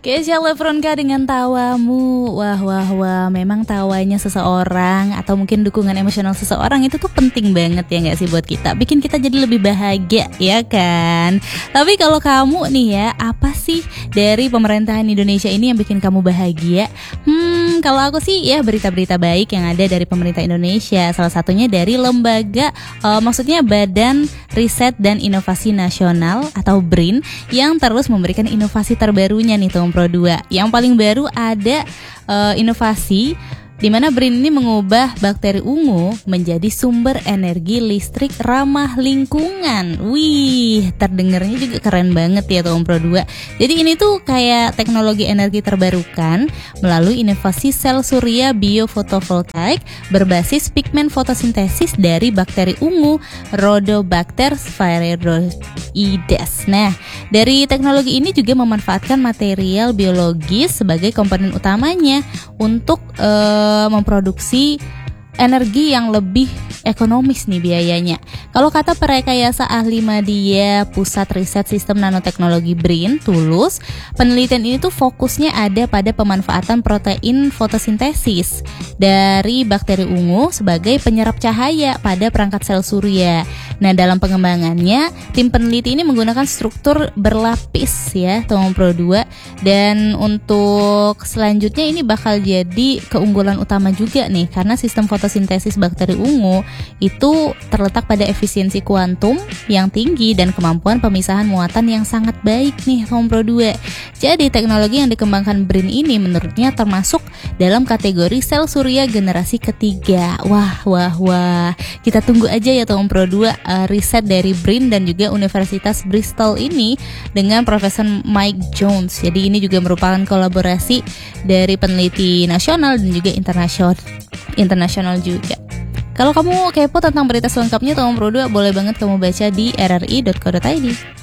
Kesha Lefronka dengan tawamu. Wah wah wah, memang tawanya seseorang atau mungkin dukungan emosional seseorang itu tuh penting banget ya gak sih buat kita, bikin kita jadi lebih bahagia ya kan. Tapi kalau kamu nih ya, apa sih dari pemerintahan Indonesia ini yang bikin kamu bahagia? Kalau aku sih ya berita-berita baik yang ada dari pemerintah Indonesia. Salah satunya dari lembaga maksudnya Badan Riset dan Inovasi Nasional atau BRIN, yang terus memberikan inovasi terbarunya nih Tom Pro 2. Yang paling baru ada inovasi di mana BRIN ini mengubah bakteri ungu menjadi sumber energi listrik ramah lingkungan. Wih, terdengarnya juga keren banget ya Tom Pro 2. Jadi ini tuh kayak teknologi energi terbarukan melalui inovasi sel surya biofotovoltaik berbasis pigmen fotosintesis dari bakteri ungu Rhodobacter sphaeroides. Nah, dari teknologi ini juga memanfaatkan material biologis sebagai komponen utamanya untuk memproduksi energi yang lebih ekonomis nih biayanya. Kalau kata perekayasa ahli media Pusat Riset Sistem Nanoteknologi BRIN, Tulus, penelitian ini tuh fokusnya ada pada pemanfaatan protein fotosintesis dari bakteri ungu sebagai penyerap cahaya pada perangkat sel surya. Nah, dalam pengembangannya, tim peneliti ini menggunakan struktur berlapis ya, Tom Pro 2. Dan untuk selanjutnya ini bakal jadi keunggulan utama juga nih, karena sistem fotosintesis bakteri ungu itu terletak pada efisiensi kuantum yang tinggi dan kemampuan pemisahan muatan yang sangat baik nih Tom Pro 2. Jadi teknologi yang dikembangkan BRIN ini menurutnya termasuk dalam kategori sel surya generasi ketiga. Wah. Kita tunggu aja ya Tom Pro 2 riset dari BRIN dan juga Universitas Bristol ini dengan Profesor Mike Jones. Jadi ini juga merupakan kolaborasi dari peneliti nasional dan juga internasional juga. Kalau kamu kepo tentang berita selengkapnya Tom Pro 2, boleh banget kamu baca di rri.co.id.